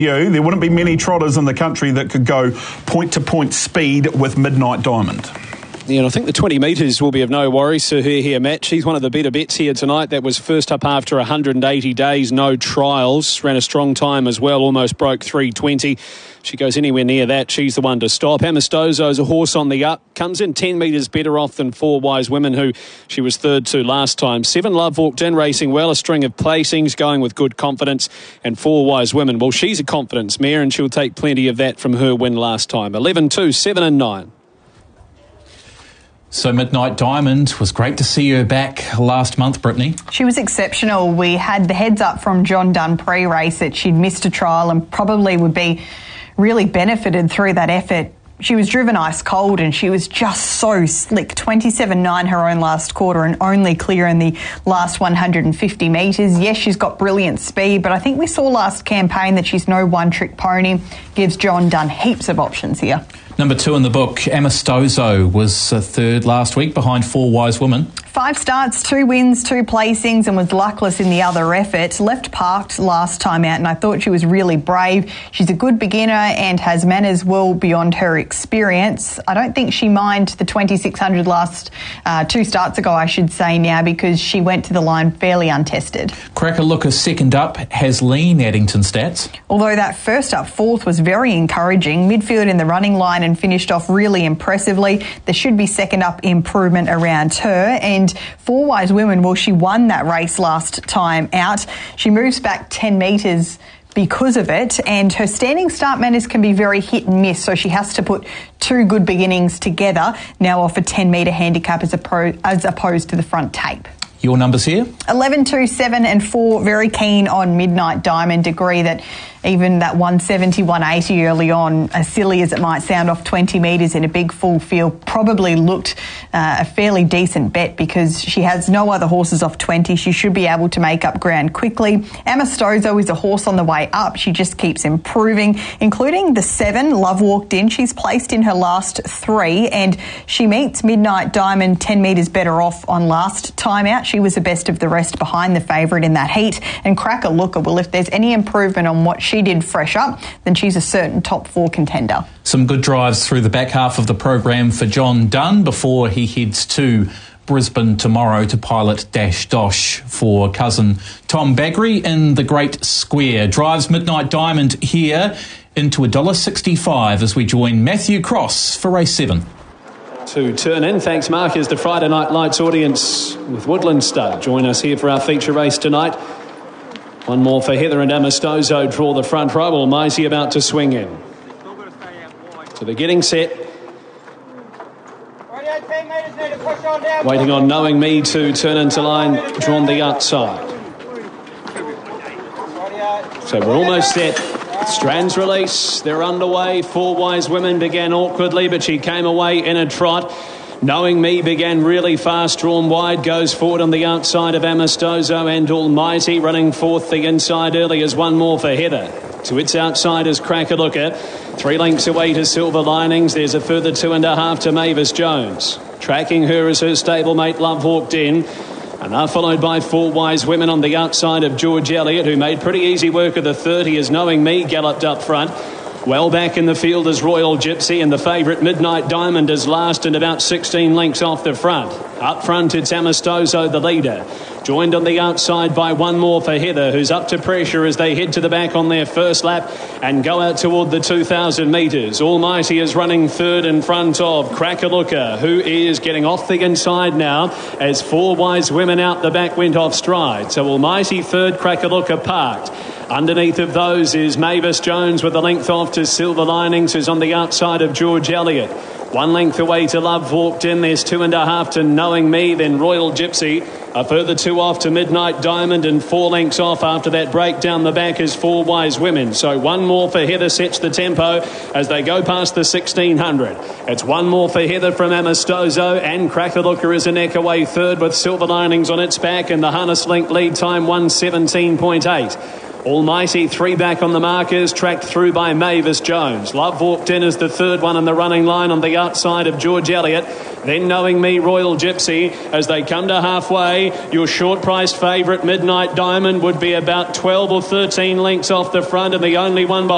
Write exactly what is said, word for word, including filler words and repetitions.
You, there wouldn't be many trotters in the country that could go point-to-point speed with Midnight Diamond. Yeah, and I think the twenty metres will be of no worries to her here, Matt. She's one of the better bets here tonight. That was first up after one hundred eighty days, no trials. Ran a strong time as well, almost broke three twenty. She goes anywhere near that, she's the one to stop. Amistoso's a horse on the up. Comes in ten metres better off than Four Wise Women, who she was third to last time. Seven Love walked in, racing well. A string of placings, going with good confidence. And Four Wise Women, well, she's a confidence mare, and she'll take plenty of that from her win last time. eleven, two, seven and nine. So Midnight Diamond, was great to see her back last month, Brittany. She was exceptional. We had the heads up from John Dunn pre-race that she'd missed a trial and probably would be really benefited through that effort. She was driven ice cold and she was just so slick. twenty-seven nine her own last quarter and only clear in the last one hundred fifty metres. Yes, she's got brilliant speed, but I think we saw last campaign that she's no one-trick pony. Gives John Dunn heaps of options here. Number two in the book, Amistoso, was uh, third last week behind Four Wise Women. Five starts, two wins, two placings, and was luckless in the other effort. Left parked last time out, and I thought she was really brave. She's a good beginner and has manners well beyond her experience. I don't think she mined the twenty-six hundred last uh, two starts ago, I should say now, because she went to the line fairly untested. Cracker Looker second up has lean Addington stats. Although that first up fourth was very encouraging. Midfield in the running line and finished off really impressively. There should be second up improvement around her. And Four Wise Women, well, she won that race last time out. She moves back ten metres because of it, and her standing start manners can be very hit and miss, so she has to put two good beginnings together now off a ten metre handicap as, pro- as opposed to the front tape. Your numbers here? eleven, two, seven and four, very keen on Midnight Diamond. Agree that even that one seventy, one eighty early on, as silly as it might sound, off twenty metres in a big full field, probably looked uh, a fairly decent bet because she has no other horses off twenty. She should be able to make up ground quickly. Amistoso is a horse on the way up. She just keeps improving, including the seven, Love Walked In. She's placed in her last three, and she meets Midnight Diamond ten metres better off on last time out. She was the best of the rest behind the favourite in that heat. And Cracker Looker, well, if there's any improvement on what she did fresh up, then she's a certain top four contender. Some good drives through the back half of the program for John Dunn before he heads to Brisbane tomorrow to pilot Dash Dosh for cousin Tom Baggery in the Great Square. Drives Midnight Diamond here into one dollar sixty-five as we join Matthew Cross for race seven. To turn in, thanks Mark, as the Friday Night Lights audience with Woodland Stud join us here for our feature race tonight. One more for Heather and Amistoso draw the front row. Almighty about to swing in. So they're getting set. Waiting on Knowing Me to turn into line, drawn the outside. So we're almost set. Strands release, they're underway. Four Wise Women began awkwardly, but she came away in a trot. Knowing Me began really fast, drawn wide, goes forward on the outside of Amistoso, and Almighty running fourth the inside early as one more for Heather. To its outside is Cracker Looker. Three lengths away to Silver Linings. There's a further two and a half to Mavis Jones. Tracking her is her stablemate Love Walked In. And are followed by Four Wise Women on the outside of George Elliott, who made pretty easy work of the thirty as Knowing Me galloped up front. Well back in the field is Royal Gypsy, and the favourite Midnight Diamond is last and about sixteen lengths off the front. Up front it's Amistoso, the leader. Joined on the outside by one more for Heather, who's up to pressure as they head to the back on their first lap and go out toward the two thousand metres. Almighty is running third in front of Cracker Looker, who is getting off the inside now as Four Wise Women out the back went off stride. So Almighty third, Cracker Looker parked. Underneath of those is Mavis Jones with a length off to Silver Linings, who's on the outside of George Elliott. One length away to Love Walked In. There's two and a half to Knowing Me, then Royal Gypsy. A further two off to Midnight Diamond, and four lengths off after that break down the back is Four Wise Women. So one more for Heather sets the tempo as they go past the sixteen hundred. It's one more for Heather from Amistoso, and Cracker Looker is a neck away third with Silver Linings on its back, and the harness link lead time one seventeen point eight. Almighty three back on the markers, tracked through by Mavis Jones. Love Walked In as the third one in the running line on the outside of George Elliott. Then Knowing Me, Royal Gypsy. As they come to halfway, your short-priced favourite Midnight Diamond would be about twelve or thirteen lengths off the front, and the only one behind